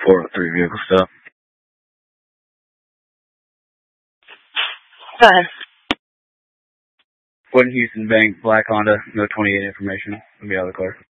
403 vehicle stop. Go ahead. Wood Houston Bank, black Honda, no 28 information. I'll be out of the car.